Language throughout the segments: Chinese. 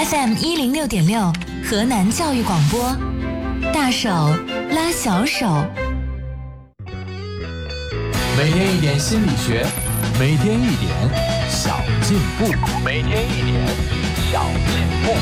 FM106.6河南教育广播，大手拉小手。 每天一点心理学，每天一点小进步，每天一点小进步。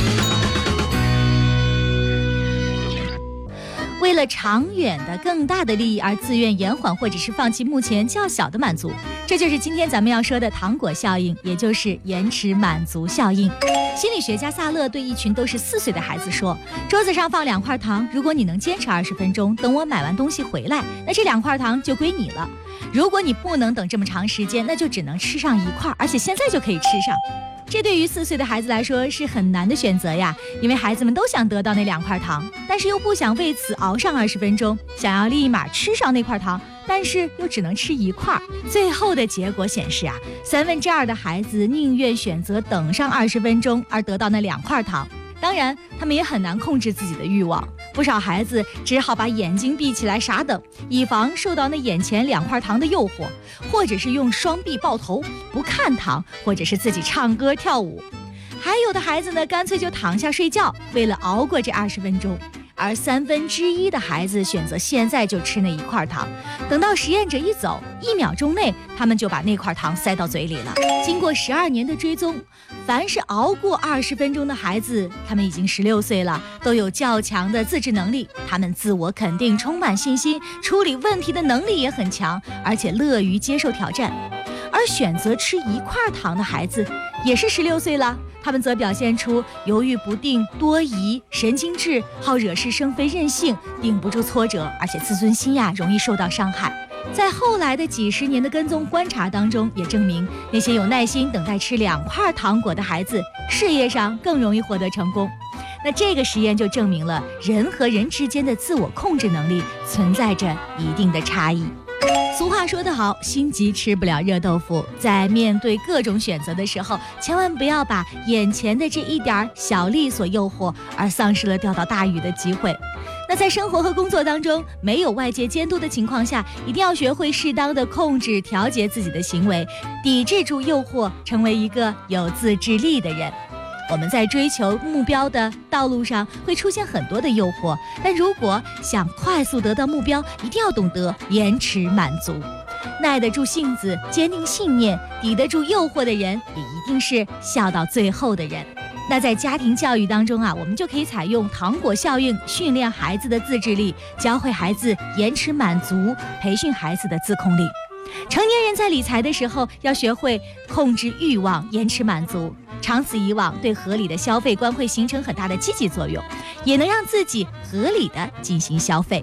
为了长远的更大的利益而自愿延缓或者是放弃目前较小的满足，这就是今天咱们要说的糖果效应，也就是延迟满足效应。心理学家萨勒对一群都是4岁的孩子说，桌子上放2块糖，如果你能坚持20分钟，等我买完东西回来，那这2块糖就归你了。如果你不能等这么长时间，那就只能吃上1块，而且现在就可以吃上。这对于4岁的孩子来说是很难的选择呀，因为孩子们都想得到那2块糖，但是又不想为此熬上20分钟，想要立马吃上那块糖，但是又只能吃1块。最后的结果显示啊，2/3的孩子宁愿选择等上20分钟而得到那2块糖。当然，他们也很难控制自己的欲望，不少孩子只好把眼睛闭起来傻等，以防受到那眼前2块糖的诱惑，或者是用双臂抱头不看糖，或者是自己唱歌跳舞。还有的孩子呢，干脆就躺下睡觉，为了熬过这20分钟。而1/3的孩子选择现在就吃那1块糖，等到实验者一走，1秒钟内他们就把那块糖塞到嘴里了。经过12年的追踪，凡是熬过20分钟的孩子，他们已经16岁了，都有较强的自制能力，他们自我肯定，充满信心，处理问题的能力也很强，而且乐于接受挑战。而选择吃1块糖的孩子也是16岁了，他们则表现出犹豫不定、多疑、神经质、好惹是生非、任性、顶不住挫折，而且自尊心容易受到伤害。在后来的几十年的跟踪观察当中，也证明那些有耐心等待吃2块糖果的孩子，事业上更容易获得成功。那这个实验就证明了人和人之间的自我控制能力存在着一定的差异。俗话说得好，心急吃不了热豆腐。在面对各种选择的时候，千万不要把眼前的这一点小利所诱惑，而丧失了钓到大鱼的机会。那在生活和工作当中，没有外界监督的情况下，一定要学会适当的控制、调节自己的行为，抵制住诱惑，成为一个有自制力的人。我们在追求目标的道路上会出现很多的诱惑，但如果想快速得到目标，一定要懂得延迟满足。耐得住性子、坚定信念、抵得住诱惑的人，也一定是笑到最后的人。那在家庭教育当中我们就可以采用糖果效应，训练孩子的自制力，教会孩子延迟满足，培训孩子的自控力。成年人在理财的时候，要学会控制欲望，延迟满足。长此以往，对合理的消费观会形成很大的积极作用，也能让自己合理的进行消费。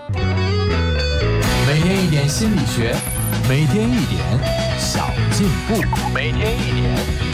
每天一点心理学，每天一点小进步，每天一点